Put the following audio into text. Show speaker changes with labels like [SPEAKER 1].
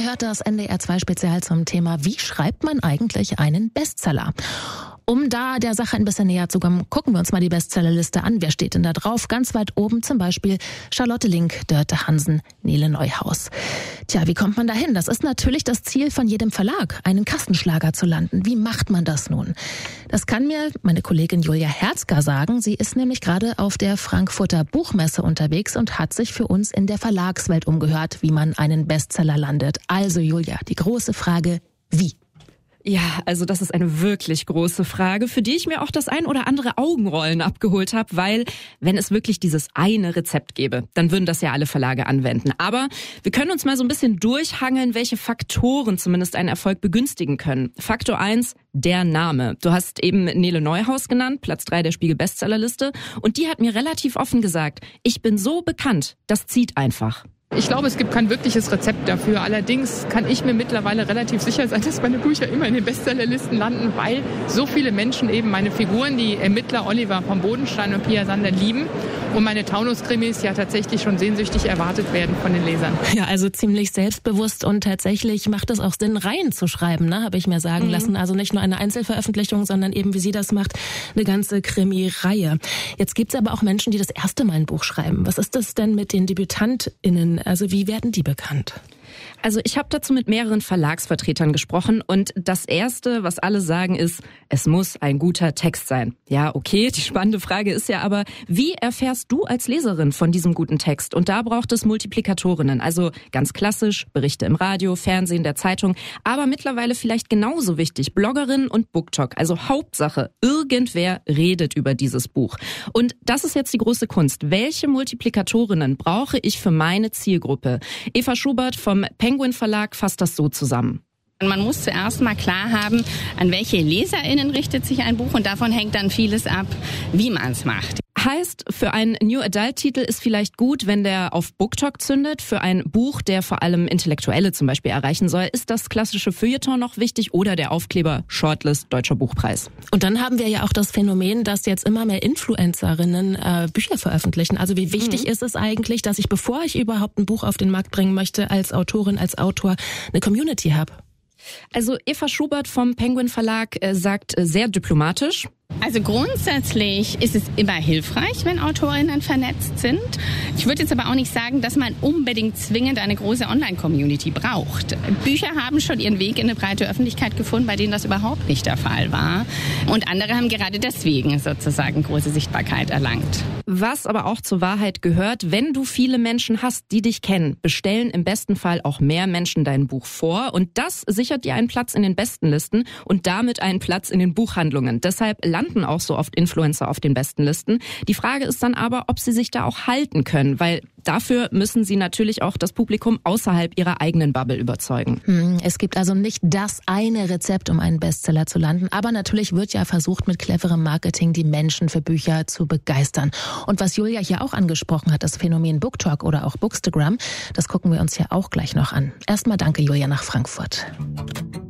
[SPEAKER 1] hört das NDR2-Spezial zum Thema, wie schreibt man eigentlich einen Bestseller? Um da der Sache ein bisschen näher zu kommen, gucken wir uns mal die Bestsellerliste an. Wer steht denn da drauf? Ganz weit oben zum Beispiel Charlotte Link, Dörte Hansen, Nele Neuhaus. Tja, wie kommt man da hin? Das ist natürlich das Ziel von jedem Verlag, einen Kassenschlager zu landen. Wie macht man das nun? Das kann mir meine Kollegin Julia Herzger sagen. Sie ist nämlich gerade auf der Frankfurter Buchmesse unterwegs und hat sich für uns in der Verlagswelt umgehört, wie man einen Bestseller landet. Also Julia, die große Frage, wie?
[SPEAKER 2] Ja, also das ist eine wirklich große Frage, für die ich mir auch das ein oder andere Augenrollen abgeholt habe, weil wenn es wirklich dieses eine Rezept gäbe, dann würden das ja alle Verlage anwenden. Aber wir können uns mal so ein bisschen durchhangeln, welche Faktoren zumindest einen Erfolg begünstigen können. Faktor 1, der Name. Du hast eben Nele Neuhaus genannt, Platz 3 der Spiegel-Bestsellerliste. Und die hat mir relativ offen gesagt, ich bin so bekannt, das zieht einfach.
[SPEAKER 3] Ich glaube, es gibt kein wirkliches Rezept dafür. Allerdings kann ich mir mittlerweile relativ sicher sein, dass meine Bücher immer in den Bestsellerlisten landen, weil so viele Menschen eben meine Figuren, die Ermittler Oliver vom Bodenstein und Pia Sander, lieben und meine Taunus-Krimis ja tatsächlich schon sehnsüchtig erwartet werden von den Lesern.
[SPEAKER 1] Ja, also ziemlich selbstbewusst und tatsächlich macht es auch Sinn, Reihen zu schreiben, ne, habe ich mir sagen lassen. Also nicht nur eine Einzelveröffentlichung, sondern eben, wie sie das macht, eine ganze Krimi-Reihe. Jetzt gibt's aber auch Menschen, die das erste Mal ein Buch schreiben. Was ist das denn mit den DebütantInnen? Also wie werden die bekannt?
[SPEAKER 2] Also ich habe dazu mit mehreren Verlagsvertretern gesprochen und das Erste, was alle sagen, ist, es muss ein guter Text sein. Ja, okay, die spannende Frage ist ja aber, wie erfährst du als Leserin von diesem guten Text? Und da braucht es Multiplikatorinnen, also ganz klassisch, Berichte im Radio, Fernsehen, der Zeitung, aber mittlerweile vielleicht genauso wichtig, Bloggerinnen und BookTok. Also Hauptsache, irgendwer redet über dieses Buch. Und das ist jetzt die große Kunst. Welche Multiplikatorinnen brauche ich für meine Zielgruppe? Eva Schubert vom Penguin Verlag fasst das so zusammen.
[SPEAKER 4] Man muss zuerst mal klar haben, an welche LeserInnen richtet sich ein Buch und davon hängt dann vieles ab, wie man es macht.
[SPEAKER 2] Heißt, für einen New Adult-Titel ist vielleicht gut, wenn der auf BookTok zündet. Für ein Buch, der vor allem Intellektuelle zum Beispiel erreichen soll, ist das klassische Feuilleton noch wichtig oder der Aufkleber Shortlist Deutscher Buchpreis.
[SPEAKER 1] Und dann haben wir ja auch das Phänomen, dass jetzt immer mehr Influencerinnen Bücher veröffentlichen. Also wie wichtig ist es eigentlich, dass ich, bevor ich überhaupt ein Buch auf den Markt bringen möchte, als Autorin, als Autor eine Community habe?
[SPEAKER 2] Also Eva Schubert vom Penguin Verlag sagt sehr diplomatisch.
[SPEAKER 4] Also grundsätzlich ist es immer hilfreich, wenn AutorInnen vernetzt sind. Ich würde jetzt aber auch nicht sagen, dass man unbedingt zwingend eine große Online-Community braucht. Bücher haben schon ihren Weg in eine breite Öffentlichkeit gefunden, bei denen das überhaupt nicht der Fall war. Und andere haben gerade deswegen sozusagen große Sichtbarkeit erlangt.
[SPEAKER 2] Was aber auch zur Wahrheit gehört, wenn du viele Menschen hast, die dich kennen, bestellen im besten Fall auch mehr Menschen dein Buch vor. Und das sichert dir einen Platz in den Bestenlisten und damit einen Platz in den Buchhandlungen. Deshalb landen auch so oft Influencer auf den Bestenlisten. Die Frage ist dann aber, ob sie sich da auch halten können, weil dafür müssen sie natürlich auch das Publikum außerhalb ihrer eigenen Bubble überzeugen.
[SPEAKER 1] Es gibt also nicht das eine Rezept, um einen Bestseller zu landen, aber natürlich wird ja versucht, mit cleverem Marketing die Menschen für Bücher zu begeistern. Und was Julia hier auch angesprochen hat, das Phänomen BookTok oder auch Bookstagram, das gucken wir uns ja auch gleich noch an. Erstmal danke, Julia, nach Frankfurt.